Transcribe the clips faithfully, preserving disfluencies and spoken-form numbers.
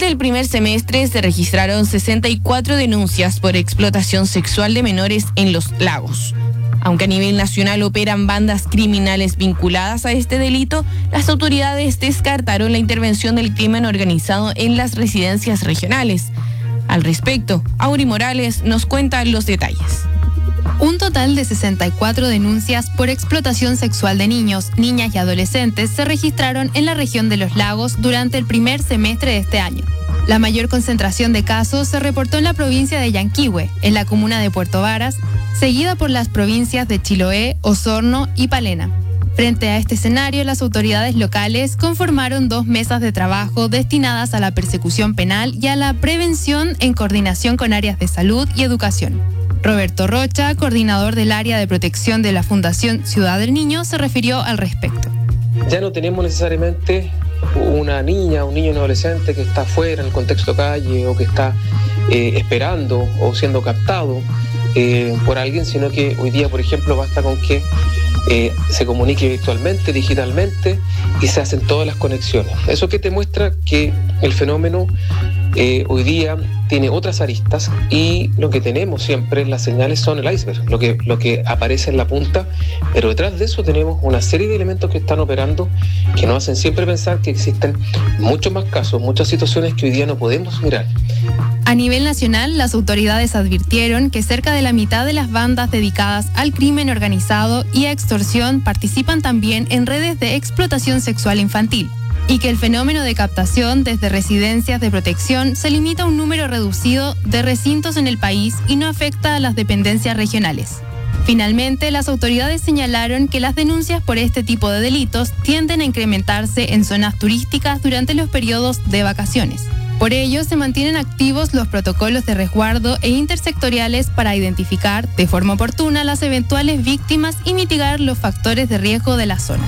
Durante el primer semestre se registraron sesenta y cuatro denuncias por explotación sexual de menores en Los Lagos. Aunque a nivel nacional operan bandas criminales vinculadas a este delito, las autoridades descartaron la intervención del crimen organizado en las residencias regionales. Al respecto, Auri Morales nos cuenta los detalles. Un total de sesenta y cuatro denuncias por explotación sexual de niños, niñas y adolescentes se registraron en la región de Los Lagos durante el primer semestre de este año. La mayor concentración de casos se reportó en la provincia de Yanquihue, en la comuna de Puerto Varas, seguida por las provincias de Chiloé, Osorno y Palena. Frente a este escenario, las autoridades locales conformaron dos mesas de trabajo destinadas a la persecución penal y a la prevención en coordinación con áreas de salud y educación. Roberto Rocha, coordinador del área de protección de la Fundación Ciudad del Niño, se refirió al respecto. Ya no tenemos necesariamente una niña, un niño, un adolescente que está afuera en el contexto calle o que está eh, esperando o siendo captado eh, por alguien, sino que hoy día, por ejemplo, basta con que eh, se comunique virtualmente, digitalmente y se hacen todas las conexiones. Eso que te muestra que el fenómeno eh, hoy día tiene otras aristas y lo que tenemos siempre, las señales son el iceberg, lo que, lo que aparece en la punta, pero detrás de eso tenemos una serie de elementos que están operando que nos hacen siempre pensar que existen muchos más casos, muchas situaciones que hoy día no podemos mirar. A nivel nacional, las autoridades advirtieron que cerca de la mitad de las bandas dedicadas al crimen organizado y a extorsión participan también en redes de explotación sexual infantil, y que el fenómeno de captación desde residencias de protección se limita a un número reducido de recintos en el país y no afecta a las dependencias regionales. Finalmente, las autoridades señalaron que las denuncias por este tipo de delitos tienden a incrementarse en zonas turísticas durante los periodos de vacaciones. Por ello, se mantienen activos los protocolos de resguardo e intersectoriales para identificar de forma oportuna las eventuales víctimas y mitigar los factores de riesgo de la zona.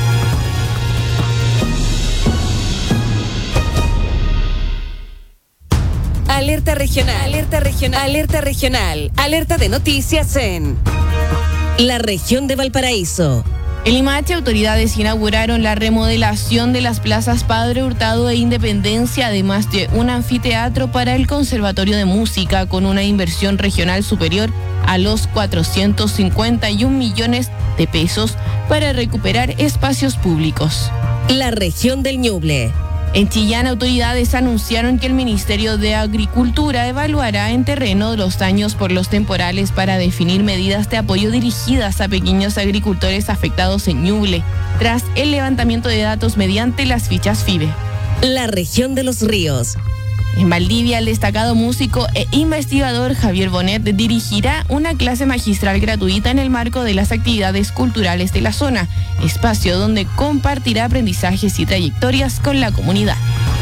Alerta regional, alerta regional, alerta regional, alerta de noticias en la región de Valparaíso. En Limache, autoridades inauguraron la remodelación de las plazas Padre Hurtado e Independencia, además de un anfiteatro para el Conservatorio de Música, con una inversión regional superior a los cuatrocientos cincuenta y un millones de pesos para recuperar espacios públicos. La región del Ñuble. En Chillán, autoridades anunciaron que el Ministerio de Agricultura evaluará en terreno los daños por los temporales para definir medidas de apoyo dirigidas a pequeños agricultores afectados en Ñuble, tras el levantamiento de datos mediante las fichas FIBE. La región de los ríos. En Valdivia, el destacado músico e investigador Javier Bonet dirigirá una clase magistral gratuita en el marco de las actividades culturales de la zona, espacio donde compartirá aprendizajes y trayectorias con la comunidad.